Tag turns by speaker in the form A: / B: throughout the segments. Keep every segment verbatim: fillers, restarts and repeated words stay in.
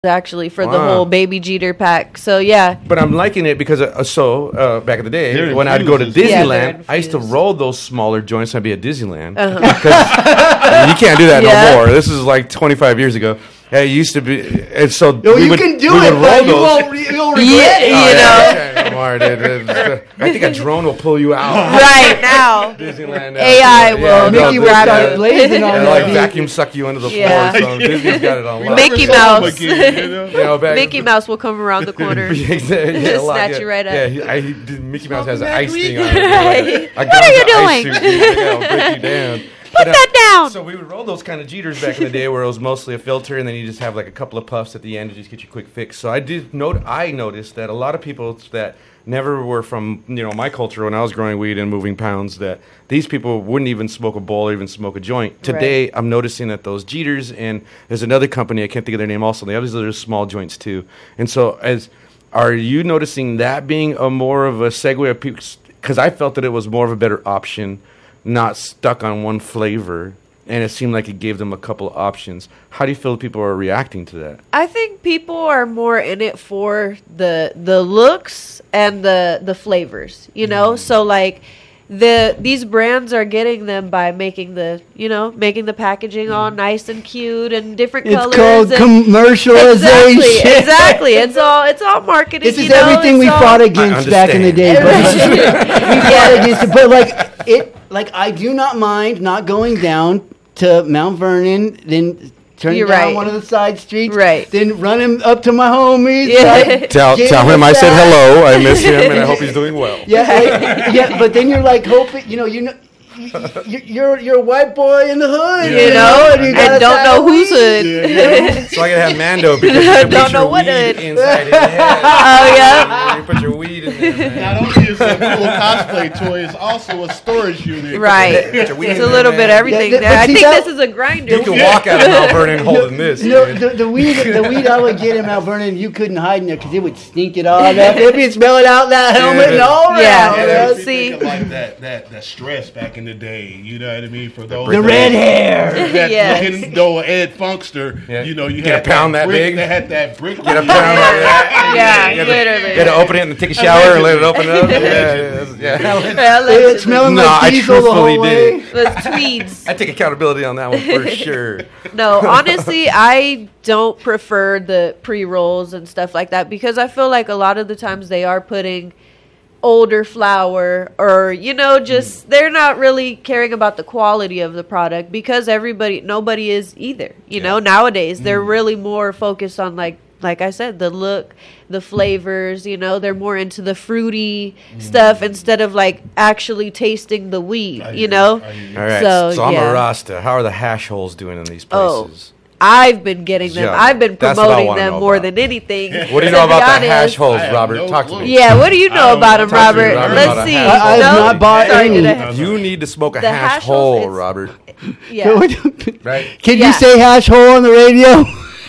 A: actually for
B: Wow.
A: the whole Baby Jeter pack. So yeah.
B: But I'm liking it because uh, so uh, back in the day
C: They're
B: when I'd go to
C: infused.
A: Yeah,
B: Disneyland,
A: they're
B: I used to
A: infused.
B: roll those smaller joints. I'd be at Disneyland.
A: Uh-huh.
B: 'Cause you can't do that
A: Yeah.
B: no more. This is like twenty-five years ago. Yeah, it used to be, and so
D: No,
B: we
D: you
B: would,
D: can do
B: we
D: it,
B: would
D: but
B: roll
D: you
B: those.
D: won't, re- you won't
A: Yeah,
D: regret it.
A: you
B: Oh,
A: know.
B: yeah, come on, dude, dude, dude. I think a drone will pull you out.
A: Right now.
B: Disneyland.
A: A I
B: yeah,
A: will
B: yeah,
D: Mickey
B: no,
D: will
A: grab
D: start
A: it.
D: blazing on
B: and
D: that
B: like
D: beat.
B: vacuum suck you into the
A: Yeah.
B: floor. So Disney's got it on lock.
A: Mickey
C: Never saw him
A: Mouse.
C: again, you know?
B: You know, back-
A: Mickey Mouse will come around the corner.
B: yeah, yeah, lock,
A: Snatch
B: yeah.
A: you right up.
B: Yeah, he, I, he, Mickey Mouse has an
C: Welcome
B: ice
C: back,
B: thing
C: Mickey.
B: on it.
A: Right.
B: Like,
A: What are you
B: ice
A: doing?
B: suit, dude. Like, I'll break you down.
A: Put
B: But, uh,
A: that down.
B: So we would roll those kind of Jeters back in the day, where it was mostly a filter, and then you just have like a couple of puffs at the end to just get you a quick fix. So I did note, I noticed that a lot of people that never were from you know my culture when I was growing weed and moving pounds, that these people wouldn't even smoke a bowl or even smoke a joint. Today, I'm noticing that those Jeters, and there's another company I can't think of their name. Also, the others are small joints too. And so, as are you noticing that being a more of a segue of people? Because I felt that it was more of a better option, not stuck on one flavor, and it seemed like it gave them a couple of options. How do you feel people are reacting to that?
A: I think people are more in it for the the looks and the the flavors, you know. So like the these brands are getting them by making the you know making the packaging all nice and cute and different
D: It's
A: colors.
D: called
A: and
D: commercialization.
A: exactly, exactly. It's all it's all marketing.
D: This
A: you
D: is
A: know?
D: everything
A: It's
D: we
A: all-
D: fought against back in the day.
B: understand.
D: But we fought against it, but like it, like I do not mind not going down to Mount Vernon, then turn
A: You're
D: down
A: right.
D: one of the side streets,
A: Right.
D: then run him up to my homies.
A: Yeah.
D: Right?
B: Tell,
D: Give
B: tell
D: him
B: him
D: a
B: I said
D: shot.
B: hello. I miss him, and I hope he's doing well.
D: Yeah, like, yeah, but then you're like hoping, you know, you know. you- You're you're a white boy in the hood,
A: You know,
D: you
A: and
D: gotta
A: don't know
D: sell
A: whose
D: weed.
A: hood.
C: Yeah,
B: So I gotta have Mando because you can
A: Don't
B: put
A: know
B: your
A: what
B: weed
A: hood.
B: inside his head.
A: Oh, yeah.
B: You put your weed in there, man.
C: Not only is it a cool cosplay toy, it's also a storage unit.
A: Right.
B: Put your weed
A: It's
B: in
A: a
B: there,
A: little
B: man.
A: bit everything
D: Yeah,
A: there.
D: but
A: I
D: see,
A: think
D: that-
A: this is a grinder.
B: You can walk out of Mount Vernon holding this.
D: No,
B: dude.
D: the, the weed, the weed I would get in Mount Vernon, you couldn't hide in there because it would stink it all up. It'd be smelling out that helmet and all around.
A: Yeah.
D: man.
C: Yeah,
A: See?
C: see, like that, that, that stress back in the day. You know what I mean? For those
D: The red hair.
C: that
A: Yes.
C: looking though Ed Funkster,
B: Yeah.
C: you know, you
B: Get
C: had
B: a pound that
C: brick,
B: big?
C: They had that brick.
B: Get a pound like that.
A: Yeah,
B: You gotta-
A: literally.
B: You gotta open it and take a shower and let it open up. Yeah, yeah, yeah.
A: Well,
D: It
A: let's-
D: smelling
B: No,
D: like
B: I
D: diesel the
B: truthfully
D: whole way.
B: did.
A: let's tweeds.
B: I take accountability on that one for sure.
A: No, honestly, I don't prefer the pre-rolls and stuff like that because I feel like a lot of the times they are putting older flour or, you know, just they're not really caring about the quality of the product because everybody, nobody is either. You know, nowadays they're really more focused on like, like I said, the look, the flavors, you know, they're more into the fruity stuff instead of like actually tasting the weed,
C: I
A: you
C: hear
A: know?
C: I hear you.
B: All right, so,
A: So,
B: I'm
A: yeah.
B: a Rasta. How are the hash holes doing in these
A: Oh.
B: places?
A: I've been getting them.
B: Yeah,
A: I've been
B: that's what I
A: promoting
B: wanna
A: them
B: know
A: more
B: about.
A: than anything.
B: What do you
A: to
B: know
A: be
B: about the
A: honest.
B: hash holes,
C: I have
B: Robert?
C: no
B: Talk to
C: clue.
B: me.
A: Yeah, what do you
C: I
A: know
C: don't
A: about
C: know.
A: them,
B: Talk to me,
A: Robert?
B: Robert,
A: Let's
B: about a
A: see.
B: hash
D: hole. I- I have
A: no?
D: not bought
A: Sorry,
D: any.
A: did
C: No,
A: I-
C: no.
B: You need to smoke a
A: The
B: hash,
A: hash holes,
B: hole,
A: it's-
B: Robert.
A: Yeah.
B: Right?
D: Can
A: Yeah.
D: you say hash hole on the radio?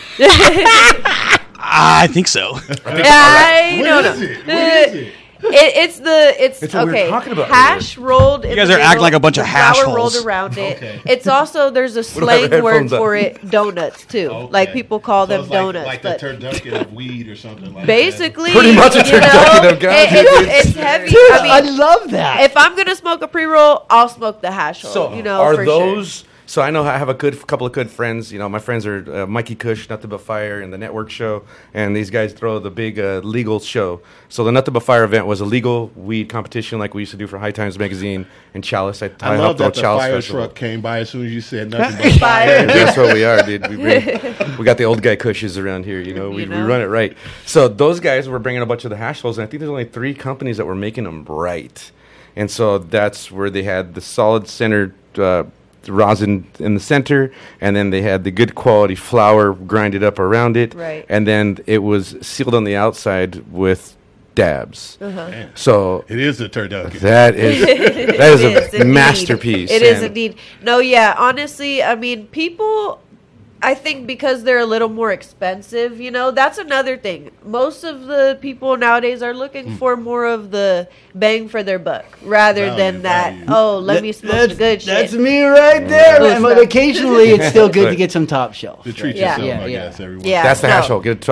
E: I think so.
A: I
C: What
A: don't
C: is
A: know.
C: it? What is it?
A: It, it's the it's,
B: It's what we were
A: okay.
B: talking about
A: Hash rolled.
E: You guys are acting like a bunch of hash
A: flour rolled
E: holes.
A: around it.
C: Okay.
A: It's also there's a
B: our
A: slang word
B: headphones
A: for
B: on.
A: it, donuts too.
C: Okay.
A: Like people call
C: So
A: them
C: it's like,
A: donuts,
C: like
A: but
C: the turducken of weed or something like
A: basically,
B: Pretty much a
A: you know,
B: turducken of guys.
A: it- it's, it's heavy.
D: Dude,
A: I
D: I,
A: mean,
D: love that.
A: if I'm gonna smoke a pre roll, I'll smoke the hash roll.
B: So,
A: you know,
B: are
A: for
B: those?
A: Sure.
B: So I know I have a good couple of good friends. You know, my friends are uh, Mikey Kush, Nothing But Fire, and the Network Show, and these guys throw the big uh, legal show. So the Nothing But Fire event was a legal weed competition, like we used to do for High Times Magazine and Chalice. I,
C: that. I, love
B: helped
C: that
B: out
C: the
B: Chalice
C: fire
B: Festival.
C: truck came by as soon as you said nothing but
A: Fire.
C: fire.
B: That's what we are, dude. We, bring, we got the old guy cushes around here, you know. We,
A: You
B: we
A: know?
B: run it right. So those guys were bringing a bunch of the hash holes, and I think there's only three companies that were making them right. And so that's where they had the solid center uh, rosin in the center, and then they had the good quality flour grinded up around it.
A: Right.
B: And then it was sealed on the outside with dabs.
A: Uh-huh.
B: So
C: It is a turducken.
B: that is that
A: It
B: is a
A: indeed.
B: masterpiece.
A: It is
B: and-
A: indeed. No, yeah. Honestly, I mean, people I think because they're a little more expensive, you know, that's another thing. Most of the people nowadays are looking for more of the bang for their buck rather
C: Value,
A: than that,
C: value.
A: oh, let
D: That-
A: me smoke
D: that's,
A: the good
D: That's
A: shit.
D: me right there,
A: Good
D: man. But
A: stuff.
D: occasionally, it's still good to get some top shelf.
C: To treat
A: Yeah.
C: yourself,
D: Yeah,
C: I
D: yeah.
C: guess, everyone.
A: Yeah.
B: That's the
A: no.
B: hash hole. Get